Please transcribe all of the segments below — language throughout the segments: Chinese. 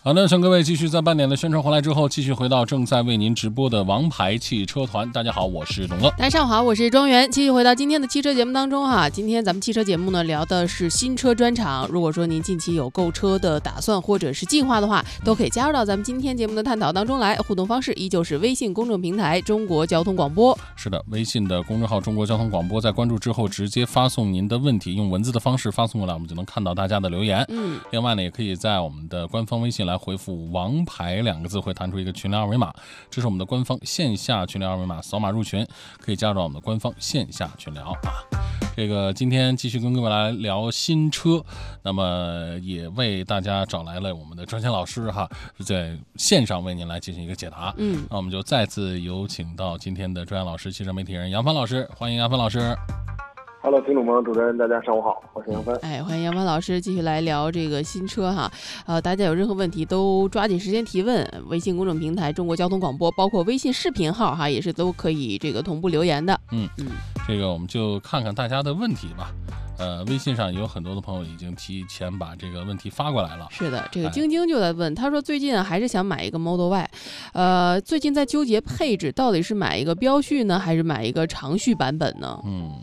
好的，请各位继续在半点的宣传回来之后，继续回到正在为您直播的王牌汽车团。大家好，我是董乐。 大家上午好，我是庄园。继续回到今天的汽车节目当中哈。今天咱们汽车节目呢聊的是新车专场。如果说您近期有购车的打算或者是计划的话，都可以加入到咱们今天节目的探讨当中来。互动方式依旧是微信公众平台中国交通广播。 是的，微信的公众号中国交通广播，在关注之后直接发送您的问题，用文字的方式发送过来，我们就能看到大家的留言。另外呢，也可以在我们的官方微信来回复王牌2个字，会弹出一个群聊二维码，这是我们的官方线下群聊二维码，扫码入群可以加入到我们的官方线下群聊啊。这个今天继续跟各位来聊新车，那么也为大家找来了我们的专家老师哈，在线上为您来进行一个解答。那我们就再次有请到今天的专业老师，汽车媒体人杨帆老师，欢迎杨帆老师。 Hello， 听众朋友，主持人，大家上午好，我是杨帆。 欢迎杨帆老师继续来聊这个新车哈。大家有任何问题都抓紧时间提问，微信公众平台中国交通广播，包括微信视频号哈，也是都可以这个同步留言的。 这个我们就看看大家的问题吧。微信上有很多的朋友已经提前把这个问题发过来了。 是的，这个晶晶就在问，他说最近还是想买一个 Model Y，最近在纠结配置，到底是买一个标序呢，还是买一个长序版本呢？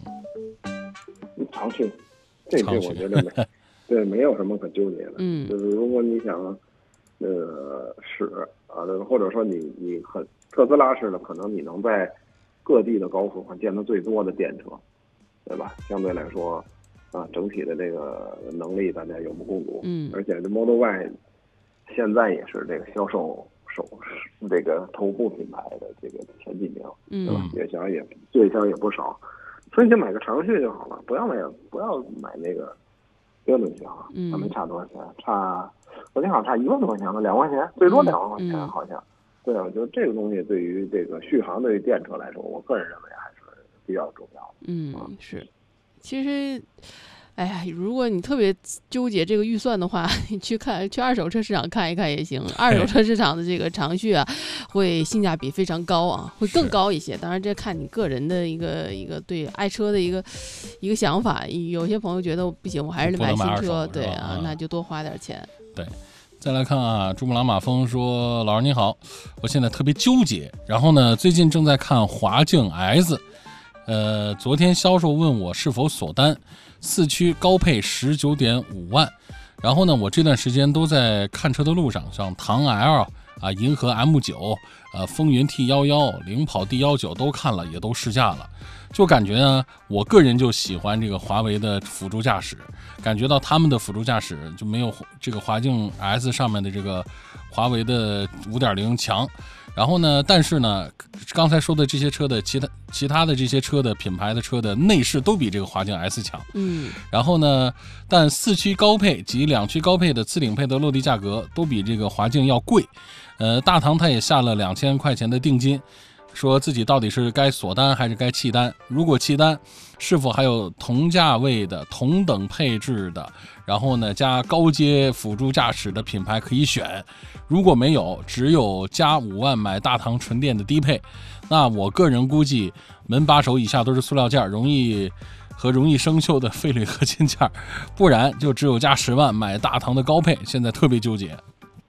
长序，这我觉得对，没有什么可纠结的。就是如果你想使或者说你很特斯拉式的，可能你能在各地的高速上见得最多的电车，对吧？相对来说整体的这个能力大家有目共睹。而且这 Model Y 现在也是这个销售这个头部品牌的这个前几名，对吧？月销也不少。所以就买个长序就好了，不要买那个标准型，它没差多少钱，昨天好像差1万多块钱吧，2万块钱，最多2万块钱好像。对，我觉得这个东西对于这个续航对于电车来说，我个人认为还是比较重要的。 是，其实。如果你特别纠结这个预算的话，你去二手车市场看一看也行。二手车市场的这个长序会性价比非常高啊，会更高一些。当然，这看你个人的一个对爱车的一个想法。有些朋友觉得不行，我还是买新车，对啊，那就多花点钱。 对。再来看啊，珠穆朗玛峰说：“老师你好，我现在特别纠结，然后呢，最近正在看华境 S，昨天销售问我是否锁单。4驱高配19.5万，然后呢，我这段时间都在看车的路上，像唐 L 银河 M9 风云 T11 领跑 D19 都看了，也都试驾了，就感觉呢，我个人就喜欢这个华为的辅助驾驶，感觉到他们的辅助驾驶就没有这个华境 S 上面的这个华为的5.0强。然后呢，但是呢，刚才说的这些车的其他的这些车的品牌的车的内饰都比这个华境 S 强。然后呢，但4驱高配及2驱高配的次顶配的落地价格都比这个华境要贵。大唐他也下了2000块钱的定金，说自己到底是该锁单还是该弃单，如果弃单，是否还有同价位的同等配置的，然后呢加高阶辅助驾驶的品牌可以选，如果没有，只有加5万买大唐纯电的低配，那我个人估计门把手以下都是塑料件，容易生锈的废铝合金件，不然就只有加10万买大唐的高配，现在特别纠结。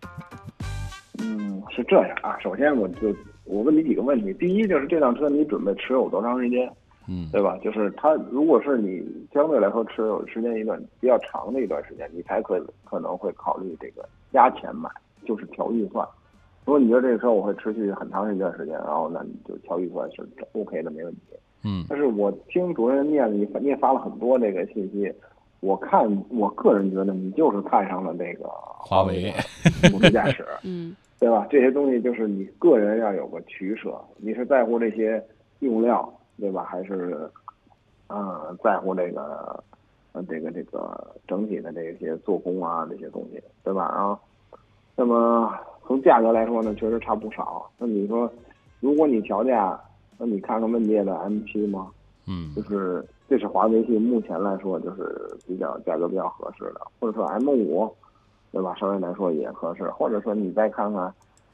是这样啊，首先我问你几个问题，第一就是这辆车你准备持有多长时间？对吧？就是它如果是你相对来说持有时间比较长的一段时间，你才可能会考虑这个加钱买，就是调预算。如果你觉得这个车我会持续很长一段时间，然后那你就调预算是 OK 的，没问题。但是我听主任念了，你也发了很多这个信息，我个人觉得你就是看上了这个华为辅助驾驶，对吧？这些东西就是你个人要有个取舍，你是在乎这些用料，对吧？还是在乎这个整体的这些做工啊这些东西，对吧？然后那么从价格来说呢，确实差不少。那你说，如果你调价，那你看看问界的 M7 吗？就是这是华为系目前来说就是价格比较合适的，或者说 M5。对吧？稍微来说也合适，或者说你再看看，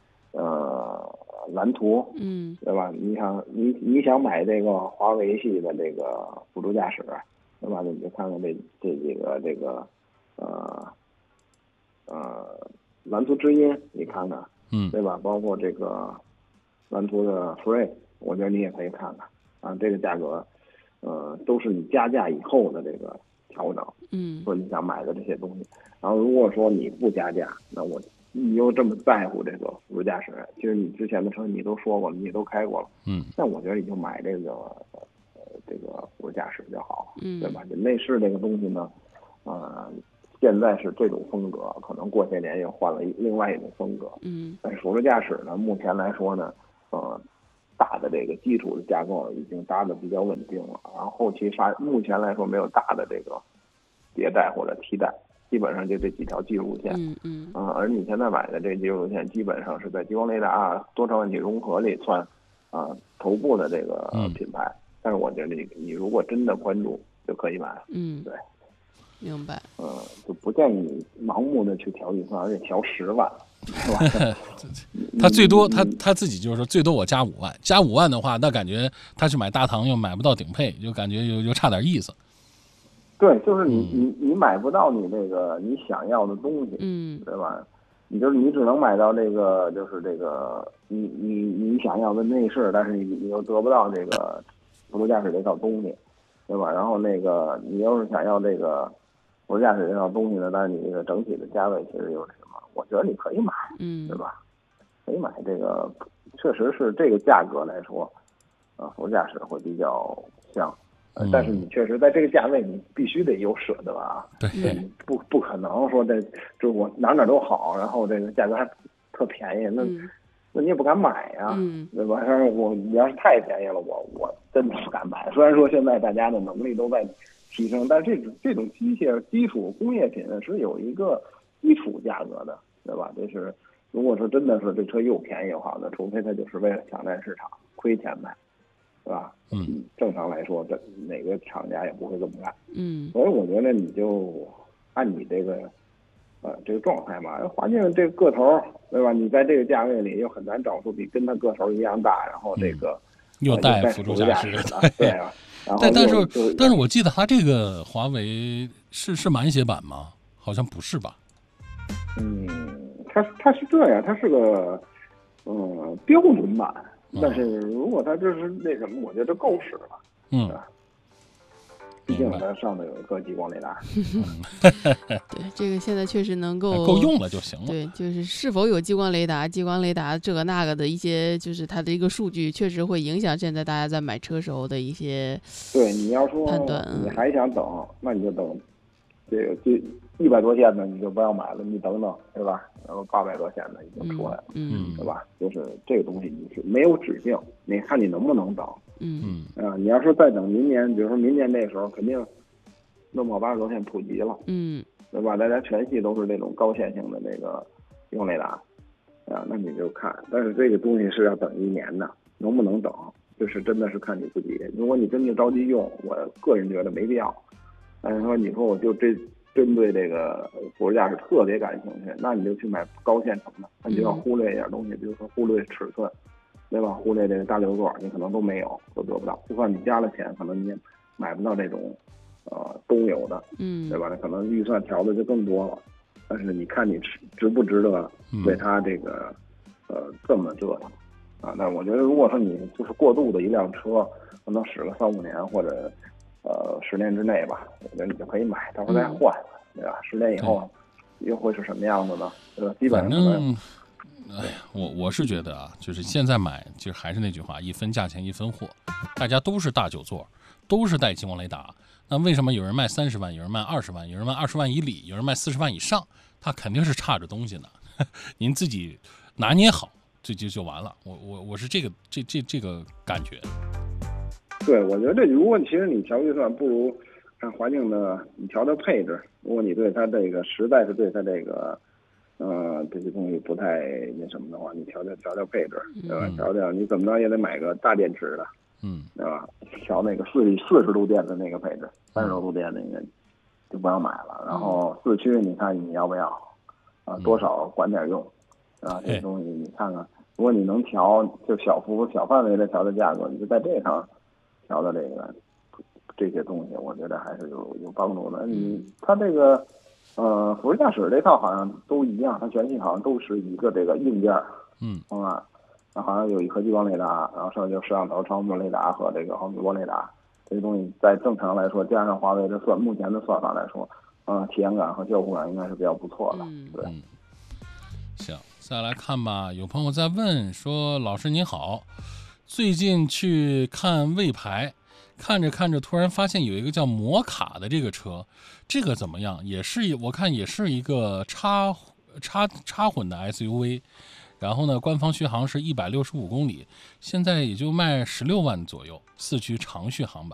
蓝图，对吧？你想买这个华为系的这个辅助驾驶，对吧？你就看看这几个蓝图知音你看看，对吧？包括这个蓝图的 Free， 我觉得你也可以看看啊，这个价格，都是你加价以后的这个调整，说你想买的这些东西。然后如果说你不加价，那你又这么在乎这个辅助驾驶，其实你之前的车你都说过了，你都开过了，那我觉得你就买这个辅助驾驶比较好，对吧？你内饰这个东西呢，现在是这种风格，可能过些年又换了另外一种风格，但是辅助驾驶呢，目前来说呢，大的这个基础的架构已经搭的比较稳定了，然后后期目前来说没有大的这个迭代或者替代，基本上就这几条技术路线，而你现在买的这技术路线基本上是在激光雷达多场问题融合里算头部的这个品牌，但是我觉得你如果真的关注就可以买，对。 明白。 就不建议你盲目的去调预算，而且调10万，是吧？ 他最多他自己就是说，最多我加5万，加5万的话，那感觉他去买大唐又买不到顶配，就感觉又差点意思。 对，就是你买不到你这个你想要的东西，对吧？你只能买到这个就是这个你想要的内饰，但是你又得不到这个辅助驾驶这套东西，对吧？然后你要是想要这个辅助驾驶这套东西呢，但是你这个整体的价位其实又是什么？我觉得你可以买，对吧？可以买这个，确实是这个价格来说，辅助驾驶会比较像，但是你确实在这个价位，你必须得有舍得啊， 对， 不可能说就是我哪都好，然后这个价格还特便宜，那你也不敢买呀，对吧？但是你要是太便宜了，我真的不敢买。虽然说现在大家的能力都在提升，但是这种机械基础工业品是有一个基础价格的，对吧？这是如果说真的是这车又便宜又好，那除非它就是为了抢占市场亏钱买，对吧？正常来说，这哪个厂家也不会这么干。所以我觉得你就按你这个状态嘛，华境这个个头，对吧？你在这个价位里又很难找出比跟它个头一样大，然后这个又带辅助驾驶的，对啊。 但是我记得它这个华为是满血版吗？好像不是吧？ 它是这样，它是个标准版，但是如果它这是那什么，我觉得这够使了，对吧？毕竟它上头有一个激光雷达， 对，这个现在确实能够用了就行了。 对，就是是否有激光雷达这个那个的一些，就是它的一个数据，确实会影响现在大家在买车时候的一些对，你要说判断。 你还想等，那你就等这个100多线的你就不要买了，你等等，对吧？然后800多线的已经出来了，对吧？就是这个东西你是没有指径，你看你能不能等。你要说再等明年，比如说明年这时候肯定诺莫80多线普及了，对吧？大家全系都是这种高线性的这个用雷达，那你就看，但是这个东西是要等1年的，能不能等，就是真的是看你自己。如果你真的着急用，我个人觉得没必要。但是说你说我就针对这个辅助驾驶特别感兴趣，那你就去买高线程的，那你就要忽略一点东西，比如说忽略尺寸，对吧？忽略这个大6座，你可能都没有，都得不到。就算你加了钱，可能你也买不到这种中游的，对吧？那可能预算调的就更多了。但是你看你值不值得为它这个这么折腾啊？那我觉得如果说你就是过渡的一辆车，可能使个3-5年或者10年之内吧，我觉得你就可以买，到时候再换，对吧？10年以后又会是什么样子呢？对吧？基本上我是觉得啊，就是现在买，就是还是那句话，一分价钱一分货，大家都是大9座，都是带激光雷达，那为什么有人卖30万，有人卖20万，有人卖20万以里，有人卖40万以上？他肯定是差着东西呢。您自己拿捏好，就完了。我是这个感觉。 对，我觉得如果其实你调预算，不如看华境的，你调配置。如果你对它这个实在是对它这个这些东西不太那什么的话，你调配置，对吧？调你怎么着也得买个大电池的，对吧？调那个40度电的那个配置，30多度电那个就不要买了。然后4驱，你看你要不要多少管点用啊？这东西你看看，如果你能调，就小范围的调的价格，你就在这上调的这些东西，我觉得还是有帮助的。它这个辅助驾驶这套好像都一样，它全系好像都是一个这个硬件方案。那好像有一颗激光雷达，然后剩下就摄像头、超声波雷达和这个毫米波雷达。这些东西在正常来说，加上华为的目前的算法来说，体验感和交互感应该是比较不错的。对。 行，再来看吧。有朋友在问说：“老师您好，最近去看魏牌，看着看着突然发现有一个叫摩卡的这个车，这个怎么样？我看也是一个插混的 SUV， 然后呢，官方续航是165公里，现在也就卖16万左右，4驱长续航版。”